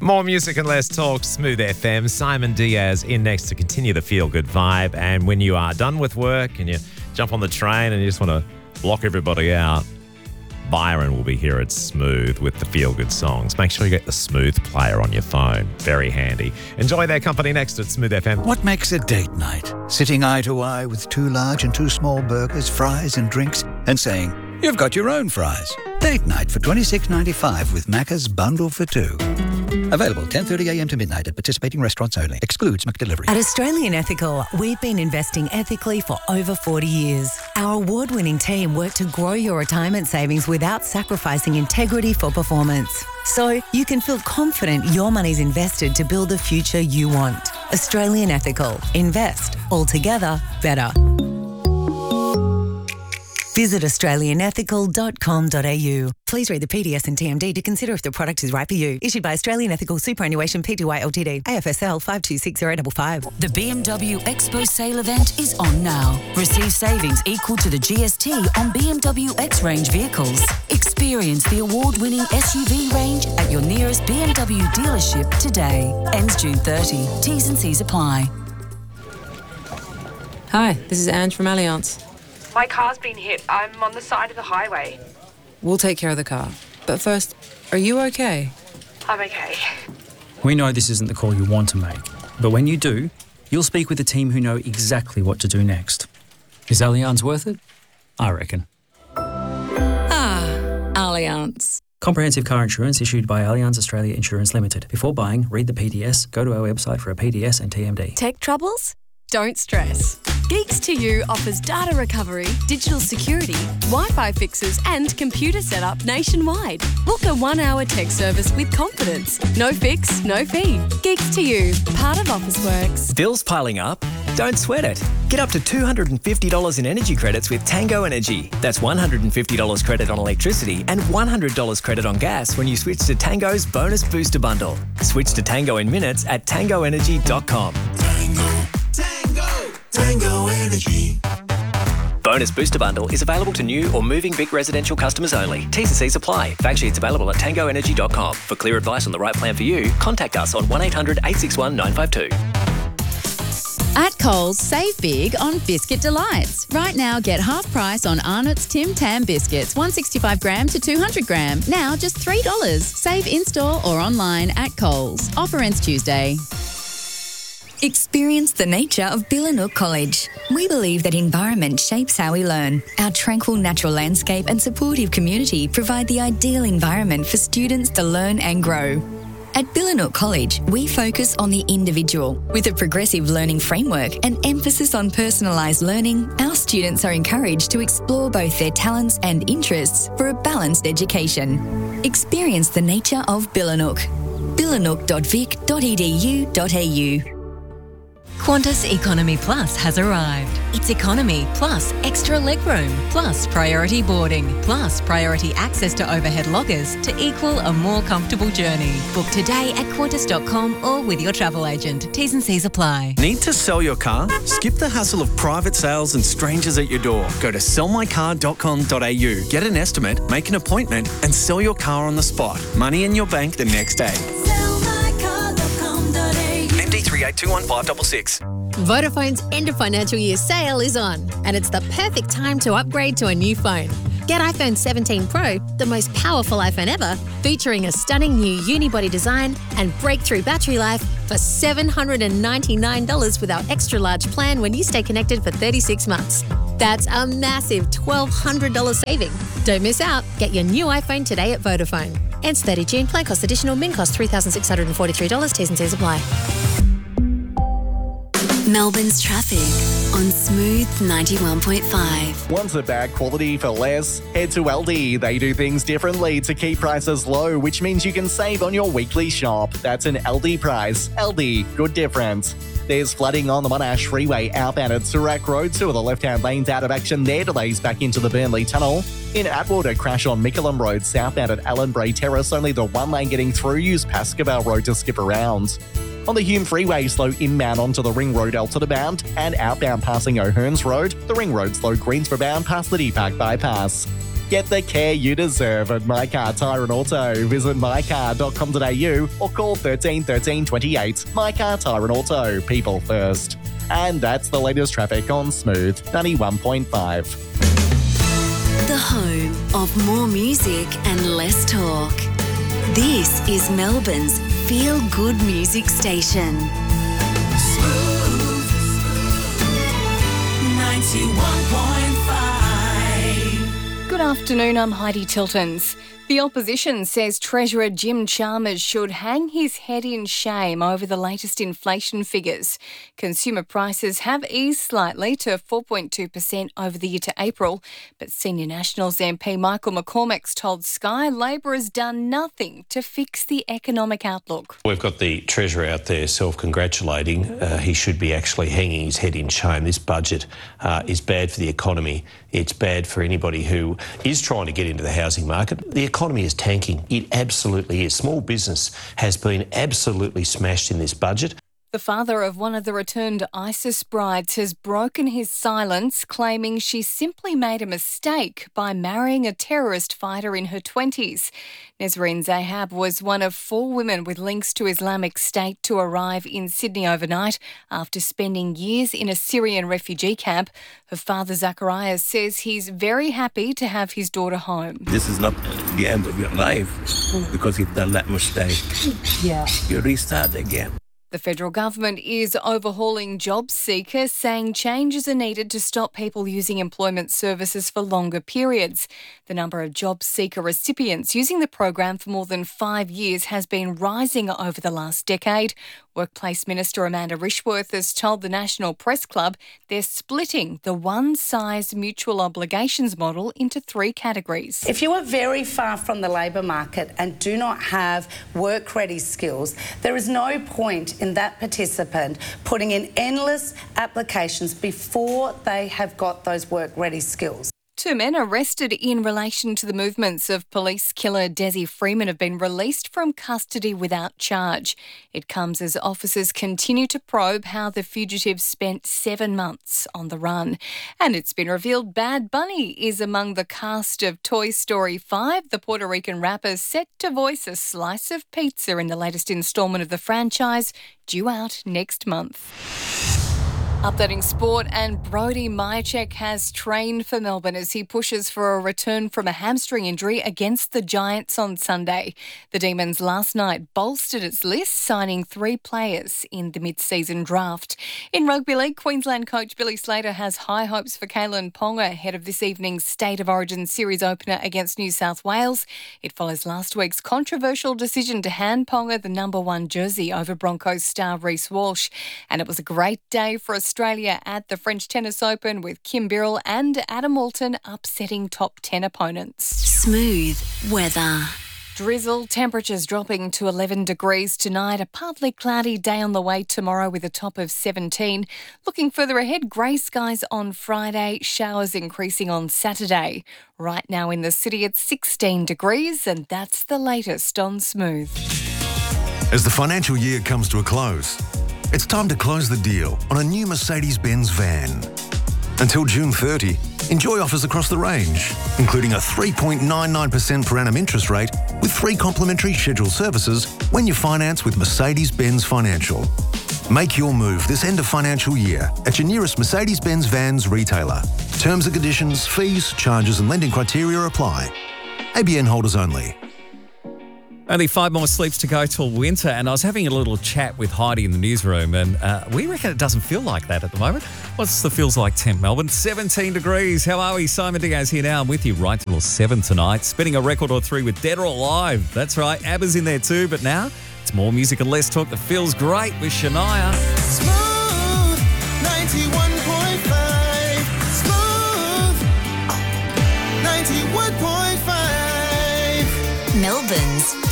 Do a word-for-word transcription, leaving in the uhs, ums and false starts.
More music and less talk, Smooth F M. Simon Diaz in next to continue the feel-good vibe. And when you are done with work and you jump on the train and you just want to block everybody out, Byron will be here at Smooth with the feel-good songs. Make sure you get the Smooth player on your phone. Very handy. Enjoy their company next at Smooth F M. What makes a date night? Sitting eye to eye with two large and two small burgers, fries and drinks, and saying, "You've got your own fries." Date night for twenty-six dollars and ninety-five cents with Macca's Bundle for Two. Available ten thirty a m to midnight at participating restaurants only. Excludes McDelivery. At Australian Ethical, we've been investing ethically for over forty years. Our award-winning team work to grow your retirement savings without sacrificing integrity for performance. So you can feel confident your money's invested to build the future you want. Australian Ethical. Invest. Altogether better. Visit australian ethical dot com dot a u. Please read the P D S and T M D to consider if the product is right for you. Issued by Australian Ethical Superannuation Pty Ltd. A F S L five two six zero five five. The B M W Expo sale event is on now. Receive savings equal to the G S T on B M W X-Range vehicles. Experience the award-winning S U V range at your nearest B M W dealership today. Ends June thirtieth. T's and C's apply. Hi, this is Ange from Allianz. My car's been hit. I'm on the side of the highway. We'll take care of the car. But first, are you okay? I'm okay. We know this isn't the call you want to make, but when you do, you'll speak with a team who know exactly what to do next. Is Allianz worth it? I reckon. Ah, Allianz. Comprehensive car insurance issued by Allianz Australia Insurance Limited. Before buying, read the P D S, go to our website for a P D S and T M D. Tech troubles? Don't stress. Geeks to You offers data recovery, digital security, Wi-Fi fixes and computer setup nationwide. Book a one-hour tech service with confidence. No fix, no fee. Geeks to You, part of Officeworks. Bills piling up? Don't sweat it. Get up to two hundred fifty dollars in energy credits with Tango Energy. That's one hundred fifty dollars credit on electricity and one hundred dollars credit on gas when you switch to Tango's Bonus Booster Bundle. Switch to Tango in minutes at tango energy dot com. Tango, Tango, Tango Energy. Bonus Booster Bundle is available to new or moving Vic residential customers only. T's and C's apply. Fact sheets available at tango energy dot com. For clear advice on the right plan for you, contact us on one eight hundred eight six one nine five two. At Coles, save big on Biscuit Delights. Right now, get half price on Arnott's Tim Tam biscuits, one sixty-five gram to two hundred gram. Now just three dollars. Save in-store or online at Coles. Offer ends Tuesday. Experience the nature of Billanook College. We believe that environment shapes how we learn. Our tranquil natural landscape and supportive community provide the ideal environment for students to learn and grow. At Billanook College, we focus on the individual. With a progressive learning framework and emphasis on personalised learning, our students are encouraged to explore both their talents and interests for a balanced education. Experience the nature of Billanook. billanook dot vic dot e d u dot a u. Qantas Economy Plus has arrived. It's economy plus extra legroom plus priority boarding plus priority access to overhead lockers to equal a more comfortable journey. Book today at qantas dot com or with your travel agent. T's and C's apply. Need to sell your car? Skip the hassle of private sales and strangers at your door. Go to sell my car dot com dot a u. Get an estimate, make an appointment and sell your car on the spot. Money in your bank the next day. M D three eight two one five six six. Vodafone's end of financial year sale is on, and it's the perfect time to upgrade to a new phone. Get iPhone seventeen Pro, the most powerful iPhone ever, featuring a stunning new unibody design and breakthrough battery life for seven hundred ninety-nine dollars with our extra large plan when you stay connected for thirty-six months. That's a massive twelve hundred dollars saving. Don't miss out. Get your new iPhone today at Vodafone. Ends thirtieth of June. Plan cost additional. Min cost three thousand six hundred forty-three dollars. T's and C's apply. Melbourne's traffic on Smooth ninety-one point five. Want the bad quality for less? Head to L D. They do things differently to keep prices low, which means you can save on your weekly shop. That's an L D price. L D, good difference. There's flooding on the Monash Freeway outbound at Surak Road. Two of the left-hand lanes out of action there. Delays back into the Burnley Tunnel. In Atwater, a crash on Mickleham Road southbound at Allen Bray Terrace. Only the one lane getting through. Use Pascoe Road to skip around. On the Hume Freeway, slow inbound onto the Ring Road Elton bound and outbound passing O'Hearns Road. The Ring Road slow Greensboro bound past the D-Park bypass. Get the care you deserve at My Car Tyre and Auto. Visit my car dot com dot a u or call thirteen thirteen twenty-eight. My Car Tyre and Auto. People first. And that's the latest traffic on Smooth ninety-one point five. The home of more music and less talk. This is Melbourne's Feel Good Music Station. Smooth ninety-one point five. Good afternoon, I'm Heidi Tiltons. The opposition says Treasurer Jim Chalmers should hang his head in shame over the latest inflation figures. Consumer prices have eased slightly to four point two percent over the year to April, but Senior Nationals M P Michael McCormack's told Sky Labor has done nothing to fix the economic outlook. We've got the Treasurer out there self-congratulating. Uh, he should be actually hanging his head in shame. This budget uh, is bad for the economy. It's bad for anybody who is trying to get into the housing market. The economy is tanking. It absolutely is. Small business has been absolutely smashed in this budget. The father of one of the returned ISIS brides has broken his silence, claiming she simply made a mistake by marrying a terrorist fighter in her twenties. Nesreen Zahab was one of four women with links to Islamic State to arrive in Sydney overnight after spending years in a Syrian refugee camp. Her father, Zachariah, says he's very happy to have his daughter home. This is not the end of your life because you've done that mistake. Yeah. You restart again. The federal government is overhauling JobSeeker, saying changes are needed to stop people using employment services for longer periods. The number of JobSeeker recipients using the program for more than five years has been rising over the last decade. Workplace Minister Amanda Rishworth has told the National Press Club they're splitting the one-size mutual obligations model into three categories. If you are very far from the labour market and do not have work-ready skills, there is no point in that participant putting in endless applications before they have got those work-ready skills. Two men arrested in relation to the movements of police killer Desi Freeman have been released from custody without charge. It comes as officers continue to probe how the fugitive spent seven months on the run. And it's been revealed Bad Bunny is among the cast of Toy Story five. The Puerto Rican rapper is set to voice a slice of pizza in the latest instalment of the franchise, due out next month. Updating sport, and Brody Myercheck has trained for Melbourne as he pushes for a return from a hamstring injury against the Giants on Sunday. The Demons last night bolstered its list, signing three players in the mid-season draft. In Rugby League, Queensland coach Billy Slater has high hopes for Kalen Ponga ahead of this evening's State of Origin series opener against New South Wales. It follows last week's controversial decision to hand Ponga the number one jersey over Broncos star Reece Walsh. And it was a great day for Australia. Australia at the French Tennis Open, with Kim Birrell and Adam Walton upsetting top ten opponents. Smooth weather. Drizzle, temperatures dropping to eleven degrees tonight. A partly cloudy day on the way tomorrow with a top of seventeen. Looking further ahead, grey skies on Friday, showers increasing on Saturday. Right now in the city it's sixteen degrees, and that's the latest on Smooth. As the financial year comes to a close, it's time to close the deal on a new Mercedes-Benz van. Until June thirtieth, enjoy offers across the range, including a three point nine nine percent per annum interest rate with three complimentary scheduled services when you finance with Mercedes-Benz Financial. Make your move this end of financial year at your nearest Mercedes-Benz Vans retailer. Terms and conditions, fees, charges and lending criteria apply. A B N holders only. Only five more sleeps to go till winter, and I was having a little chat with Heidi in the newsroom, and uh, we reckon it doesn't feel like that at the moment. What's the feels like temp, Melbourne? seventeen degrees. How are we? Simon Diaz here now. I'm with you right till seven tonight, spinning a record or three with Dead or Alive. That's right, ABBA's in there too, but now it's more music and less talk that feels great with Shania. Smooth ninety-one point five. Smooth ninety-one point five. Melbourne's